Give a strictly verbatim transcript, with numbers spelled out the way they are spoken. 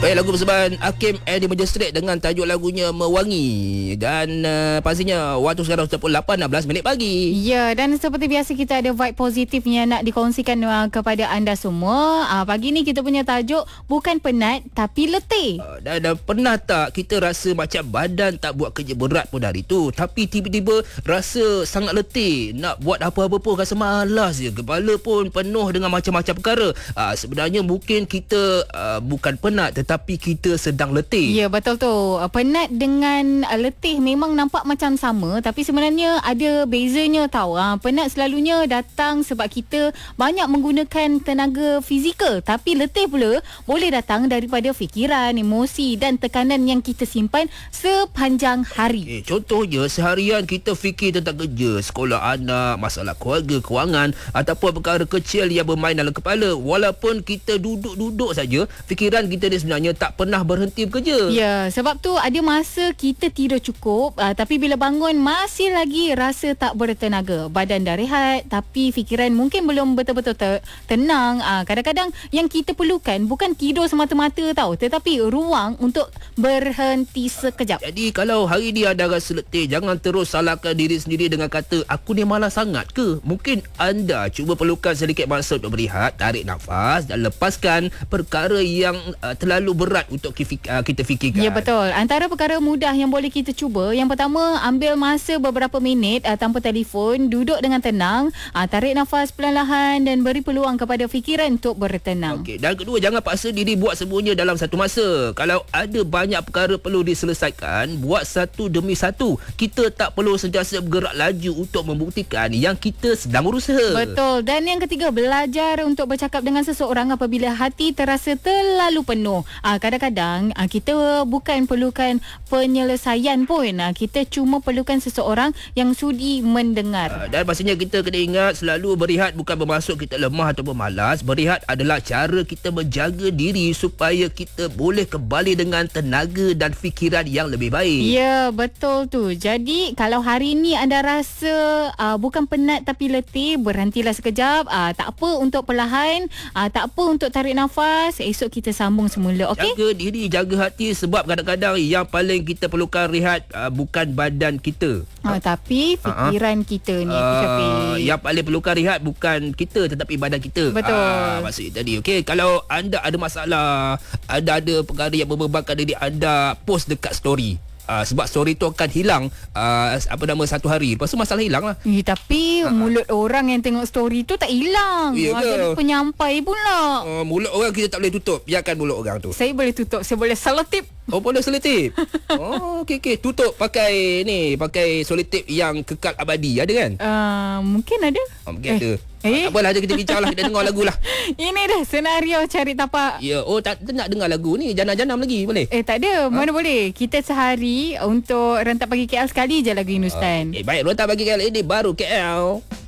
Baik, lagu persembahan Hakim Andy Magistrate dengan tajuk lagunya Mewangi. Dan uh, pastinya waktu sekarang sudah pukul lapan enam belas minit pagi. Ya, dan seperti biasa kita ada vibe positifnya nak dikongsikan uh, kepada anda semua. Uh, pagi ni kita punya tajuk bukan penat tapi letih. Uh, dan, dan pernah tak kita rasa macam badan tak buat kerja berat pun hari tu, tapi tiba-tiba rasa sangat letih, nak buat apa-apa pun rasa malas je, kepala pun penuh dengan macam-macam perkara. Uh, sebenarnya mungkin kita uh, bukan penat tetapi kita sedang letih. Ya, betul tu. Penat dengan letih memang nampak macam sama, tapi sebenarnya ada bezanya tau. Ha, penat selalunya datang sebab kita banyak menggunakan tenaga fizikal, tapi letih pula boleh datang daripada fikiran, emosi dan tekanan yang kita simpan sepanjang hari. Eh, contohnya seharian kita fikir tentang kerja, sekolah anak, masalah keluarga, kewangan ataupun perkara kecil yang bermain dalam kepala. Walaupun kita duduk-duduk saja, fikiran kita ni sebenarnya tak pernah berhenti bekerja. Ya, sebab tu ada masa kita tidur cukup, uh, tapi bila bangun masih lagi rasa tak bertenaga. Badan dah rehat tapi fikiran mungkin belum betul-betul ter- tenang. Uh, kadang-kadang yang kita perlukan bukan tidur semata-mata tau, tetapi ruang untuk berhenti sekejap. Jadi kalau hari ni anda rasa letih, jangan terus salahkan diri sendiri dengan kata aku ni malas sangat ke. Mungkin anda cuba perlukan sedikit masa untuk berehat, tarik nafas dan lepaskan perkara yang uh, terlalu berat untuk kita fikirkan. Ya, betul. Antara perkara mudah yang boleh kita cuba, yang pertama, ambil masa beberapa minit uh, tanpa telefon, duduk dengan tenang, uh, tarik nafas perlahan dan beri peluang kepada fikiran untuk bertenang. Okey, dan kedua, jangan paksa diri buat semuanya dalam satu masa. Kalau ada banyak perkara perlu diselesaikan, buat satu demi satu. Kita tak perlu sentiasa bergerak laju untuk membuktikan yang kita sedang berusaha. Betul. Dan yang ketiga, belajar untuk bercakap dengan seseorang apabila hati terasa terlalu penuh. Uh, kadang-kadang uh, kita bukan perlukan penyelesaian pun, uh, kita cuma perlukan seseorang yang sudi mendengar. Uh, dan pastinya kita kena ingat, selalu berehat bukan bermaksud kita lemah ataupun malas. Berehat adalah cara kita menjaga diri supaya kita boleh kembali dengan tenaga dan fikiran yang lebih baik. Ya, betul tu. Jadi kalau hari ni anda rasa uh, bukan penat tapi letih, berhentilah sekejap. Uh, tak apa untuk perlahan, uh, tak apa untuk tarik nafas. Esok kita sambung semula. Okay? Jaga diri, jaga hati, sebab kadang-kadang yang paling kita perlukan rehat uh, bukan badan kita. Uh, tapi fikiran uh-huh. kita ni. Uh, yang paling perlukan rehat bukan kita tetapi badan kita. Betul. Uh, maksud tadi. Okey, kalau anda ada masalah, anda ada perkara yang membebankan diri anda, post dekat story. Uh, sebab story tu akan hilang uh, apa nama satu hari. Lepas tu masalah hilang lah. Eh, tapi uh-huh. mulut orang yang tengok story tu tak hilang. Ya ke? Jadi penyampai pula. Uh, mulut orang kita tak boleh tutup. Biarkan mulut orang tu. Saya boleh tutup. Saya boleh selotip. Oh, boleh selotip. Oh, okey okey. Tutup pakai ni, pakai selotip yang kekal abadi. Ada kan? Uh, mungkin ada. Oh, mungkin eh. ada. Eh? Tak apalah, jom kita bincang lah. Kita dengar lagu lah. Ini dah senario Cari Tapak. Ya, oh tak, tak nak dengar lagu ni. Janam-janam lagi, boleh? Eh, tak ada. Mana ha? boleh. Kita sehari untuk Rentak Pagi K L sekali je lagu Hindustan. Uh, eh, baik. Rentak Pagi K L ini baru K L.